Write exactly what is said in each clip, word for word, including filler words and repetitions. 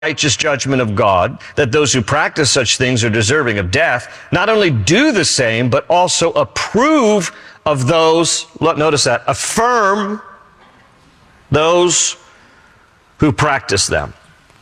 righteous judgment of God, that those who practice such things are deserving of death, not only do the same, but also approve of those, look, notice that, affirm those who practice them.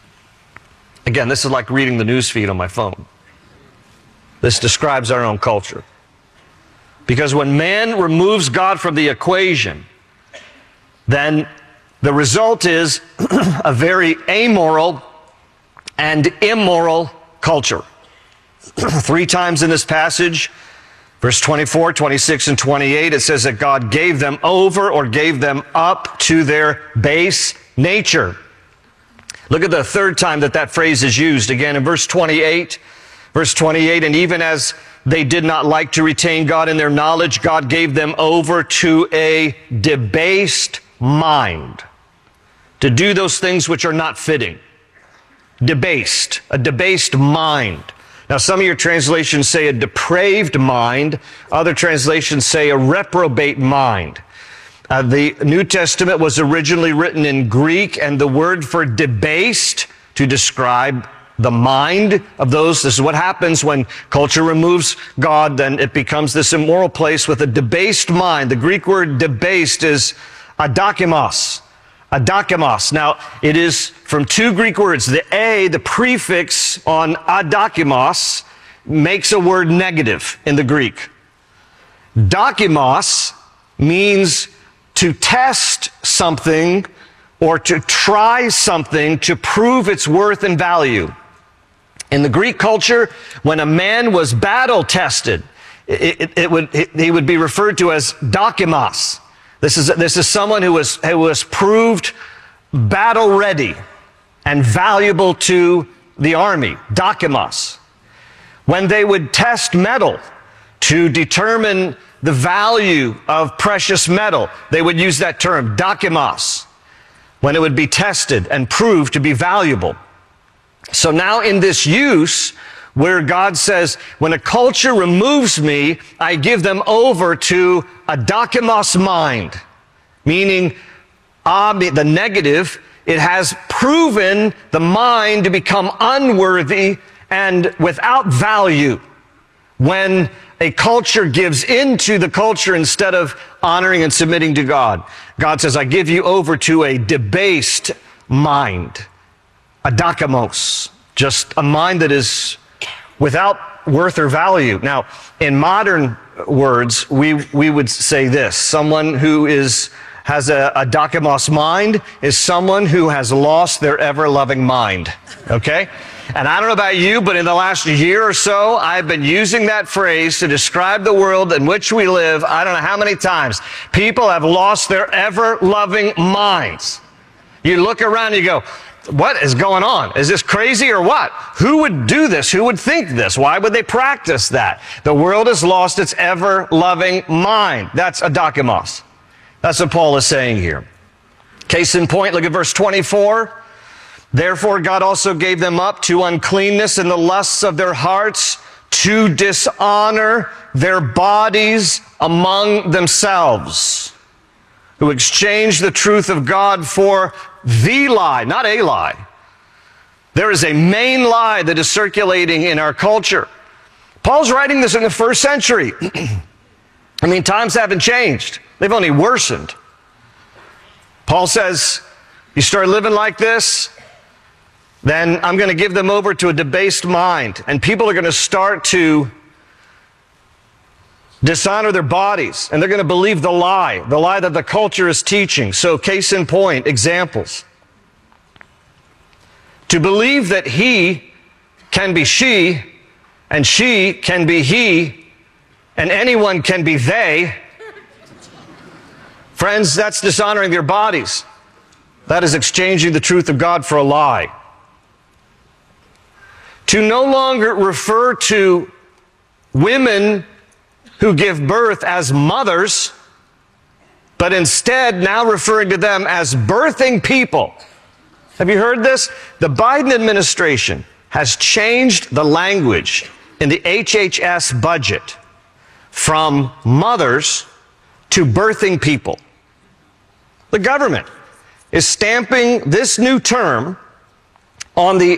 Again, this is like reading the news feed on my phone. This describes our own culture. Because when man removes God from the equation, then the result is a very amoral and immoral culture. Three times in this passage, verse twenty-four, twenty-six, and twenty-eight, it says that God gave them over or gave them up to their base nature. Look at the third time that that phrase is used. Again, in verse twenty-eight, verse twenty-eight, and even as they did not like to retain God in their knowledge, God gave them over to a debased mind, to do those things which are not fitting. Debased, a debased mind. Now, some of your translations say a depraved mind. Other translations say a reprobate mind. Uh, the New Testament was originally written in Greek, and the word for debased to describe the mind of those. This is what happens when culture removes God, then it becomes this immoral place with a debased mind. The Greek word debased is adokimos. Adokimos. Now, it is from two Greek words. The A, the prefix on adokimos, makes a word negative in the Greek. Dokimos means to test something or to try something to prove its worth and value. In the Greek culture, when a man was battle tested, it, it, it would, it, he would be referred to as dokimos. This is, this is someone who was, who was proved battle ready and valuable to the army, dokimos. When they would test metal to determine the value of precious metal, they would use that term, dokimos, when it would be tested and proved to be valuable. So now in this use, where God says, when a culture removes me, I give them over to a dokimos mind, meaning uh, the negative, it has proven the mind to become unworthy and without value. When a culture gives into the culture instead of honoring and submitting to God, God says, I give you over to a debased mind, a dokimos, just a mind that is without worth or value. Now, in modern words, we, we would say this. Someone who is, has a, a dokimos mind is someone who has lost their ever-loving mind. Okay? And I don't know about you, but in the last year or so, I've been using that phrase to describe the world in which we live. I don't know how many times. People have lost their ever-loving minds. You look around and you go, what is going on? Is this crazy or what? Who would do this? Who would think this? Why would they practice that? The world has lost its ever-loving mind. That's a dokimos. That's what Paul is saying here. Case in point, look at verse twenty-four. Therefore God also gave them up to uncleanness and the lusts of their hearts, to dishonor their bodies among themselves, who exchanged the truth of God for the lie, not a lie. There is a main lie that is circulating in our culture. Paul's writing this in the first century. I mean, times haven't changed. They've only worsened. Paul says, you start living like this, then I'm going to give them over to a debased mind. And people are going to start to dishonor their bodies, and they're going to believe the lie, the lie that the culture is teaching. So case in point, examples. To believe that he can be she, and she can be he, and anyone can be they. Friends, that's dishonoring their bodies. That is exchanging the truth of God for a lie. To no longer refer to women who give birth as mothers, but instead now referring to them as birthing people. Have you heard this? The Biden administration has changed the language in the H H S budget from mothers to birthing people. The government is stamping this new term on the